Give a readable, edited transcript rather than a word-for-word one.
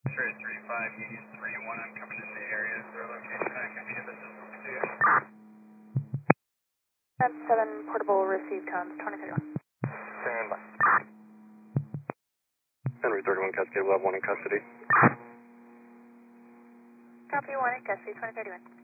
Sure, 35 Union 31, I'm coming in the area. Is there a location I can be at the distance to? 7 portable receive comes 2031. Stand by. Henry 31 Cascade, we'll have one in custody. Copy 1 in custody 2031.